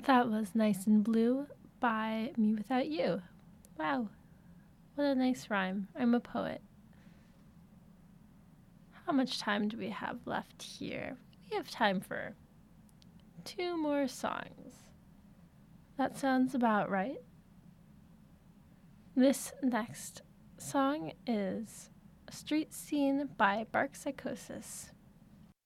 That was Nice and Blue by Me Without You. Wow, what a nice rhyme. I'm a poet. How much time do we have left here? We have time for 2 more songs. That sounds about right. This next song is Street Scene by Bark Psychosis.